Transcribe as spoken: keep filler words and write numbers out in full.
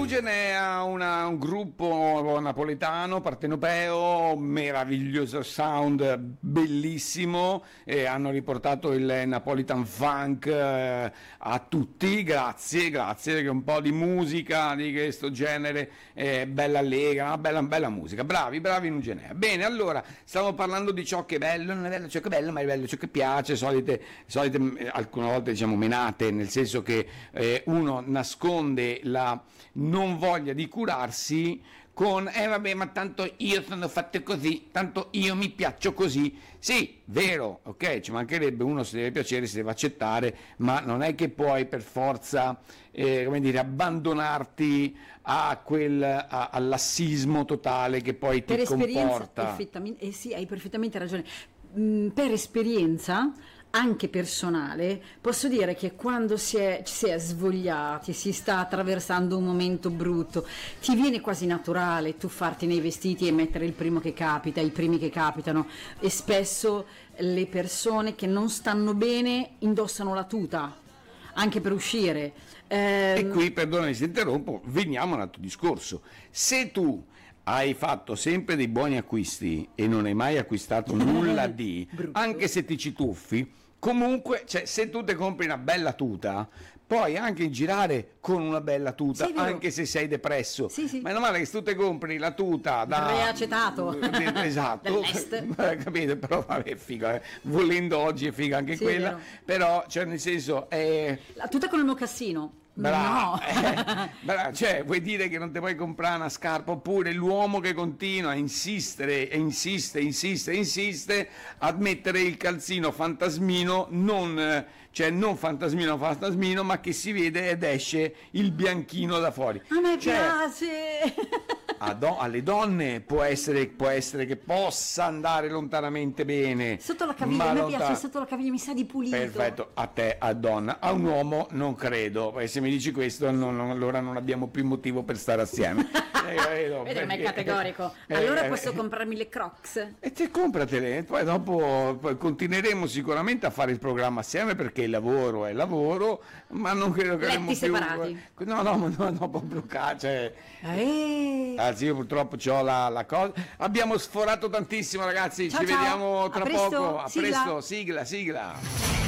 Nugenea, una, un gruppo napoletano, partenopeo, meraviglioso sound, bellissimo, e hanno riportato il Napolitan Funk eh, a tutti, grazie, grazie, perché un po' di musica di questo genere, eh, bella allegra, una bella, bella musica, bravi, bravi Nugenea. Bene, allora, stiamo parlando di ciò che è bello, non è bello ciò che è bello, ma è bello ciò che piace, solite, solite eh, alcune volte diciamo menate, nel senso che eh, uno nasconde la non voglia di curarsi con eh vabbè, ma tanto io sono fatto così, tanto io mi piaccio così. Sì, vero, ok, ci mancherebbe, uno si deve piacere, si deve accettare, ma non è che puoi per forza eh, come dire, abbandonarti a quel a, al lassismo totale che poi ti per comporta. Esperienza, perfettamente, eh sì, hai perfettamente ragione. Mm, per esperienza anche personale, posso dire che quando si è, si è svogliati, si sta attraversando un momento brutto, ti viene quasi naturale tuffarti nei vestiti e mettere il primo che capita, i primi che capitano, e spesso le persone che non stanno bene indossano la tuta anche per uscire. Ehm... E qui, perdonami se interrompo, veniamo a un altro discorso. Se tu hai fatto sempre dei buoni acquisti e non hai mai acquistato nulla di, anche se ti ci tuffi, comunque, cioè, se tu ti compri una bella tuta, puoi anche girare con una bella tuta, sì, anche se sei depresso. Sì, sì. Ma è normale che se tu ti compri la tuta da reacetato, esatto, capito? Però vabbè, figa, eh. Volendo oggi è figa anche sì, quella, però, cioè, nel senso, è... la tuta con il mocassino. Brava, no, eh, brava, cioè vuoi dire che non ti puoi comprare una scarpa? Oppure l'uomo che continua a insistere e insiste, insiste, insiste a mettere il calzino fantasmino, non, cioè non fantasmino, fantasmino, ma che si vede ed esce il bianchino da fuori. A me cioè, piace! A do- alle donne può essere, può essere che possa andare lontanamente bene. Sotto la caviglia, a me lontan- piace sotto la caviglia, mi sa di pulito. Perfetto, a te, a donna. A un uomo non credo, perché se mi dici questo non, non, allora non abbiamo più motivo per stare assieme. eh, no, Vedi, ma è categorico. Allora eh, posso eh, comprarmi le Crocs? E te compratele, poi dopo poi continueremo sicuramente a fare il programma assieme, perché il lavoro è lavoro, ma non credo che avremo più... separati? No, no, no, no, proprio cioè... Eh. Anzi, io purtroppo ho la, la cosa. Abbiamo sforato tantissimo, ragazzi. Ciao, ci ciao. vediamo tra a presto. poco. A Sigla. presto, sigla, sigla.